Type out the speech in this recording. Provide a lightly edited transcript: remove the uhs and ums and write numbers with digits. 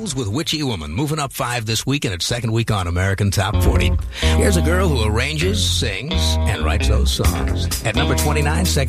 Beatles with Witchy Woman, moving up 5 this week in its second week on American Top 40. Here's a girl who arranges, sings, and writes those songs. At number 29, second